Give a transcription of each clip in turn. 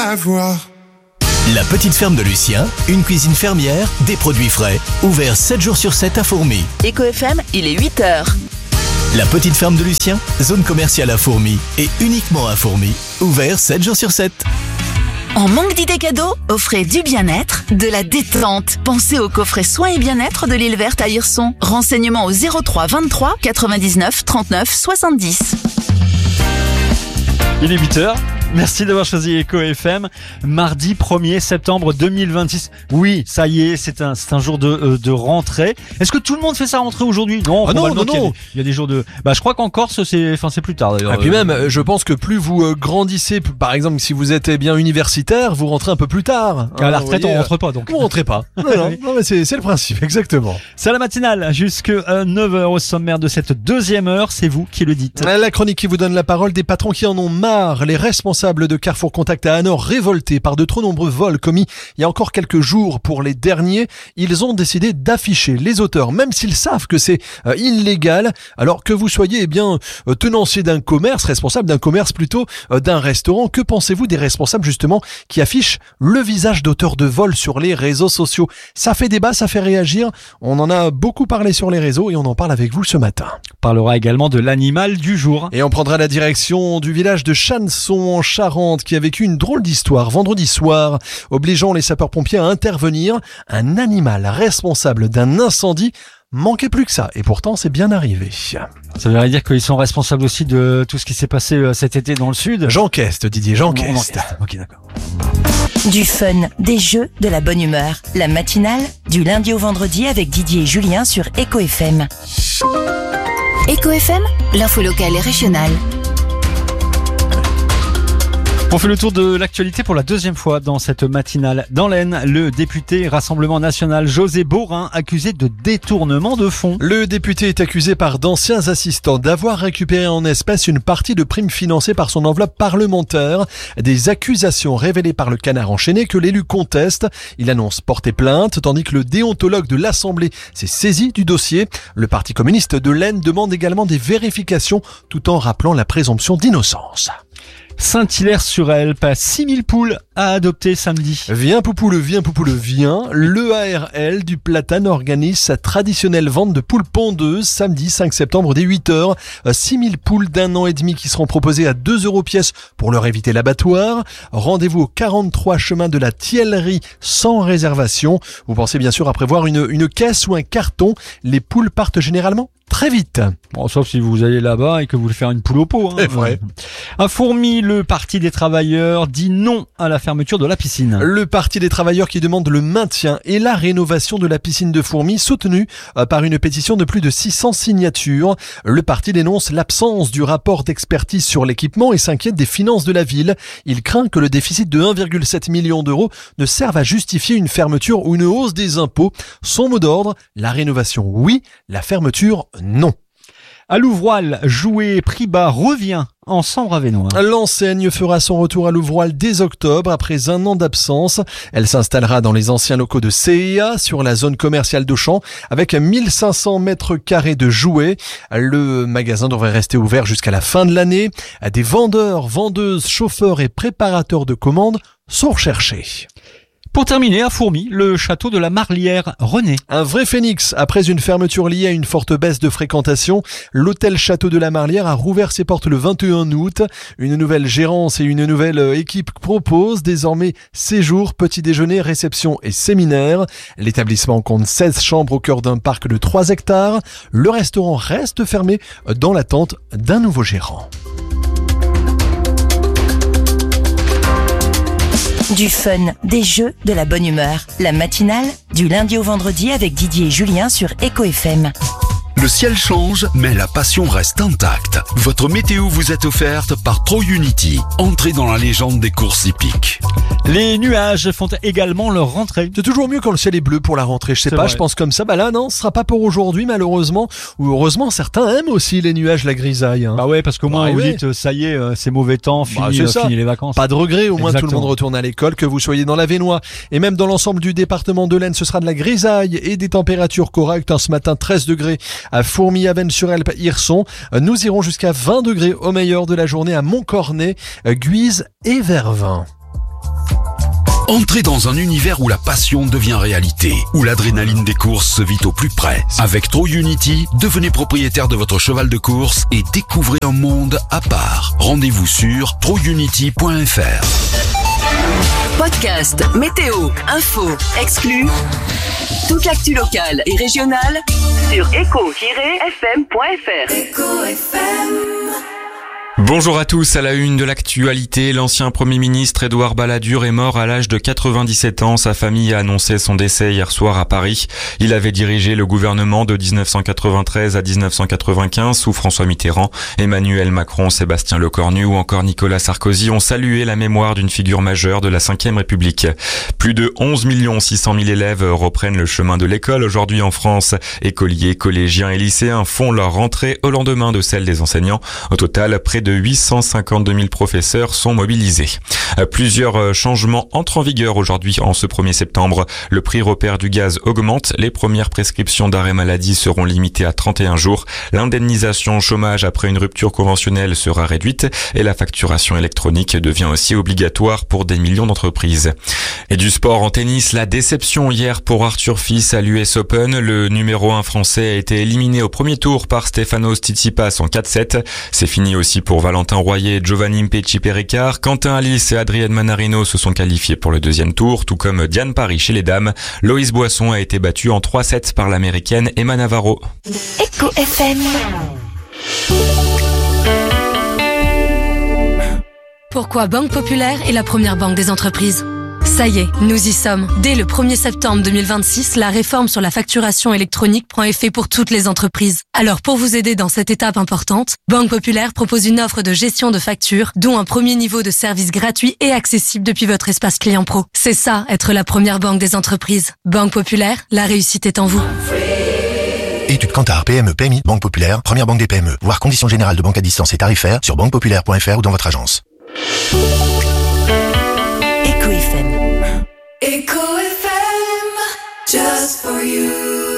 à voir. La petite ferme de Lucien, une cuisine fermière, des produits frais, ouvert 7 jours sur 7 à Fourmi. Eco FM, il est 8h. La petite ferme de Lucien, zone commerciale à Fourmi et uniquement à Fourmi, ouvert 7 jours sur 7. En manque d'idées cadeaux, offrez du bien-être, de la détente. Pensez au coffret soins et bien-être de l'île verte à Hirson. Renseignements au 03 23 99 39 70. Il est 8h. Merci d'avoir choisi Eco FM. Mardi 1er septembre 2026. Oui, ça y est, c'est un jour de rentrée. Est-ce que tout le monde fait sa rentrée aujourd'hui? Non, non. Il y a des jours de. Je crois qu'en Corse, c'est plus tard d'ailleurs. Et puis même, je pense que plus vous grandissez, par exemple, si vous êtes bien universitaire, vous rentrez un peu plus tard. À la retraite, on rentre pas donc. Vous rentrez pas. Non, mais c'est le principe, exactement. C'est la matinale jusque 9h au sommaire de cette deuxième heure. C'est vous qui le dites. La chronique qui vous donne la parole, des patrons qui en ont marre, les responsables de Carrefour Contact à Anor révoltés par de trop nombreux vols commis il y a encore quelques jours pour les derniers, ils ont décidé d'afficher les auteurs, même s'ils savent que c'est illégal. Alors que vous soyez tenancier d'un commerce, responsable d'un commerce plutôt, d'un restaurant, que pensez-vous des responsables justement qui affichent le visage d'auteurs de vol sur les réseaux sociaux? Ça fait débat, ça fait réagir, on en a beaucoup parlé sur les réseaux et on en parle avec vous ce matin. On parlera également de l'animal du jour. Et on prendra la direction du village de Chanson en Charente qui a vécu une drôle d'histoire vendredi soir, obligeant les sapeurs-pompiers à intervenir. Un animal responsable d'un incendie manquait plus que ça, et pourtant c'est bien arrivé. Ça veut dire qu'ils sont responsables aussi de tout ce qui s'est passé cet été dans le sud. J'encaisse, Didier, j'encaisse. Ok, d'accord. Du fun, des jeux, de la bonne humeur. La matinale, du lundi au vendredi avec Didier et Julien sur Eco FM. Eco FM, l'info locale et régionale. On fait le tour de l'actualité pour la deuxième fois dans cette matinale. Dans l'Aisne, le député Rassemblement National José Borin accusé de détournement de fonds. Le député est accusé par d'anciens assistants d'avoir récupéré en espèces une partie de primes financées par son enveloppe parlementaire. Des accusations révélées par le Canard enchaîné que l'élu conteste. Il annonce porter plainte tandis que le déontologue de l'Assemblée s'est saisi du dossier. Le Parti communiste de l'Aisne demande également des vérifications tout en rappelant la présomption d'innocence. Saint-Hilaire-sur-Elpe, 6000 poules à adopter samedi. Viens Poupoule, viens. Le ARL du Platane organise sa traditionnelle vente de poules pondeuses samedi 5 septembre dès 8h. 6000 poules d'1 an et demi qui seront proposées à 2 € pièce pour leur éviter l'abattoir. Rendez-vous au 43 chemin de la Thiellerie sans réservation. Vous pensez bien sûr à prévoir une caisse ou un carton. Les poules partent généralement très vite. Bon, sauf si vous allez là-bas et que vous voulez faire une poule au pot. C'est vrai. À Fourmi, le Parti des travailleurs dit non à la fermeture de la piscine. Le Parti des travailleurs qui demande le maintien et la rénovation de la piscine de Fourmi, soutenue par une pétition de plus de 600 signatures. Le parti dénonce l'absence du rapport d'expertise sur l'équipement et s'inquiète des finances de la ville. Il craint que le déficit de 1,7 million d'euros ne serve à justifier une fermeture ou une hausse des impôts. Son mot d'ordre, la rénovation oui, la fermeture non. À Louvroil, Jouet prix bas revient en Sambre-Avesnois. L'enseigne fera son retour à Louvroil dès octobre après un an d'absence. Elle s'installera dans les anciens locaux de CEA sur la zone commerciale d'Auchan avec 1500 mètres carrés de jouets. Le magasin devrait rester ouvert jusqu'à la fin de l'année. Des vendeurs, vendeuses, chauffeurs et préparateurs de commandes sont recherchés. Pour terminer, à Fourmi, le château de la Marlière renaît. Un vrai phénix. Après une fermeture liée à une forte baisse de fréquentation, l'hôtel Château de la Marlière a rouvert ses portes le 21 août. Une nouvelle gérance et une nouvelle équipe proposent désormais séjours, petit déjeuner, réception et séminaire. L'établissement compte 16 chambres au cœur d'un parc de 3 hectares. Le restaurant reste fermé dans l'attente d'un nouveau gérant. Du fun, des jeux, de la bonne humeur. La matinale, du lundi au vendredi avec Didier et Julien sur Eco FM. Le ciel change, mais la passion reste intacte. Votre météo vous est offerte par TroUnity. Entrez dans la légende des courses hippiques. Les nuages font également leur rentrée. C'est toujours mieux quand le ciel est bleu pour la rentrée. Je sais pas, je pense comme ça. Là, non, ce sera pas pour aujourd'hui, malheureusement. Ou heureusement, certains aiment aussi les nuages, la grisaille. Bah ouais, parce qu'au moins, vous dites, ça y est, c'est mauvais temps, fini les vacances. Pas de regret, au moins Exactement. Tout le monde retourne à l'école, que vous soyez dans l'Avesnois. Et même dans l'ensemble du département de l'Aisne, ce sera de la grisaille et des températures correctes. Ce matin, 13 degrés à Fourmi, Avesnes-sur-Elpe, Hirson. Nous irons jusqu'à 20 degrés au meilleur de la journée à Montcornet, Guise et Vervins. Entrez dans un univers où la passion devient réalité, où l'adrénaline des courses se vit au plus près. Avec TroUnity, devenez propriétaire de votre cheval de course et découvrez un monde à part. Rendez-vous sur trounity.fr. Podcast, météo, info, exclus. Toute l'actu locale et régionale sur eco-fm.fr. Bonjour à tous, à la une de l'actualité, l'ancien Premier ministre Édouard Balladur est mort à l'âge de 97 ans. Sa famille a annoncé son décès hier soir à Paris. Il avait dirigé le gouvernement de 1993 à 1995 sous François Mitterrand. Emmanuel Macron, Sébastien Lecornu ou encore Nicolas Sarkozy ont salué la mémoire d'une figure majeure de la Ve République. Plus de 11 600 000 élèves reprennent le chemin de l'école aujourd'hui en France. Écoliers, collégiens et lycéens font leur rentrée au lendemain de celle des enseignants. Au total, près de 852 000 professeurs sont mobilisés. Plusieurs changements entrent en vigueur aujourd'hui en ce 1er septembre. Le prix repère du gaz augmente. Les premières prescriptions d'arrêt maladie seront limitées à 31 jours. L'indemnisation chômage après une rupture conventionnelle sera réduite et la facturation électronique devient aussi obligatoire pour des millions d'entreprises. Et du sport en tennis, la déception hier pour Arthur Fils à l'US Open. Le numéro 1 français a été éliminé au premier tour par Stefanos Tsitsipas en 4-7. C'est fini aussi pour Valentin Royer et Giovanni Mpetshi-Perricard. Quentin Alice et Adrienne Manarino se sont qualifiés pour le deuxième tour, tout comme Diane Paris chez les dames. Loïs Boisson a été battue en 3-7 par l'américaine Emma Navarro. Eco FM. Pourquoi Banque Populaire est la première banque des entreprises ? Ça y est, nous y sommes. Dès le 1er septembre 2026, la réforme sur la facturation électronique prend effet pour toutes les entreprises. Alors pour vous aider dans cette étape importante, Banque Populaire propose une offre de gestion de factures, dont un premier niveau de service gratuit et accessible depuis votre espace client pro. C'est ça, être la première banque des entreprises. Banque Populaire, la réussite est en vous. Étude Kantar, PME, PMI, Banque Populaire, première banque des PME. Voir conditions générales de banque à distance et tarifaires sur banquepopulaire.fr ou dans votre agence. Eco FM. Eco FM, just for you.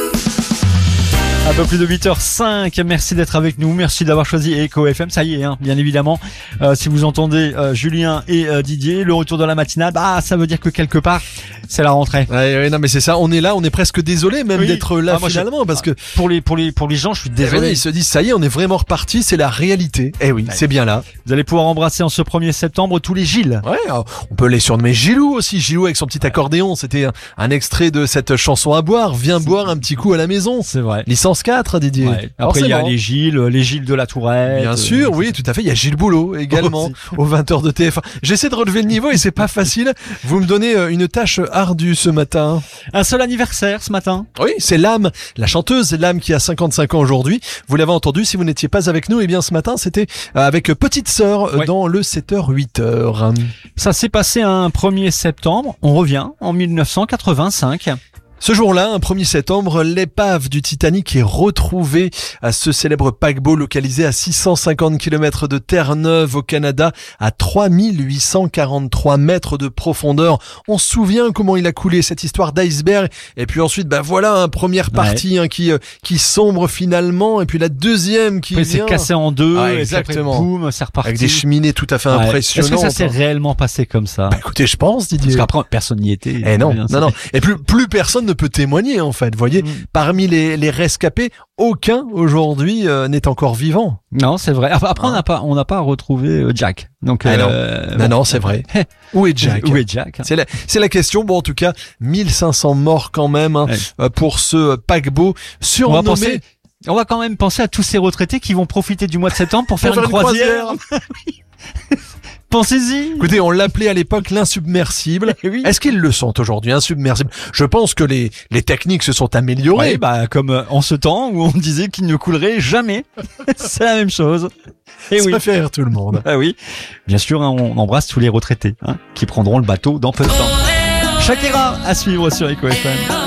Un peu plus de 8h05, merci d'être avec nous, merci d'avoir choisi Eco FM, ça y est, hein, bien évidemment, si vous entendez Julien et Didier, le retour de la matinale, ça veut dire que quelque part, c'est la rentrée. Ouais, non mais c'est ça, on est là, on est presque désolé même d'être là finalement, parce que pour les gens, je suis désolé. Ils se disent, ça y est, on est vraiment reparti, c'est la réalité. C'est bien là. Vous allez pouvoir embrasser en ce 1er septembre tous les Gilles. Ouais, on peut les surnommer Gilou aussi, Gilou avec son petit accordéon, c'était un extrait de cette chanson à boire, viens boire un petit coup à la maison. C'est vrai. Licence 4, Didier. Ouais. Après, il y a les Gilles de la Tourette. Bien sûr, oui, tout à fait. Il y a Gilles Boulot également aux 20h de TF1. J'essaie de relever le niveau et c'est pas facile. Vous me donnez une tâche ardue ce matin. Un seul anniversaire ce matin. Oui, c'est Lame, la chanteuse Lame qui a 55 ans aujourd'hui. Vous l'avez entendu, si vous n'étiez pas avec nous, ce matin, c'était avec Petite Sœur dans le 7h-8h. Ça s'est passé un 1er septembre. On revient en 1985. Ce jour-là, un 1er septembre, l'épave du Titanic est retrouvée à ce célèbre paquebot localisé à 650 km de Terre-Neuve au Canada, à 3843 mètres de profondeur. On se souvient comment il a coulé, cette histoire d'iceberg. Et puis ensuite, voilà, première partie qui sombre finalement. Et puis la deuxième qui vient. C'est cassé en deux. Exactement. Et puis après, boum, c'est reparti. Avec des cheminées tout à fait impressionnantes. Est-ce que ça s'est réellement passé comme ça? Écoutez, je pense, Didier. Parce qu'après, personne n'y était. Non. Et plus personne ne peut témoigner en fait. Vous voyez, parmi les rescapés, aucun aujourd'hui n'est encore vivant. Non, c'est vrai. Après, on n'a pas retrouvé Jack. Donc non, c'est vrai. Où est Jack? Où est Jack? C'est la question. Bon, en tout cas, 1500 morts quand même pour ce paquebot surnommé. On va quand même penser à tous ces retraités qui vont profiter du mois de septembre pour faire une croisière. Pensez-y. Écoutez, on l'appelait à l'époque l'insubmersible. Oui. Est-ce qu'ils le sont aujourd'hui, insubmersible? Je pense que les techniques se sont améliorées. Oui, comme en ce temps où on disait qu'il ne coulerait jamais. C'est la même chose. Et ça fait rire tout le monde. Ah oui. Bien sûr, on embrasse tous les retraités qui prendront le bateau dans peu de temps. Shakira à suivre sur Eco FM.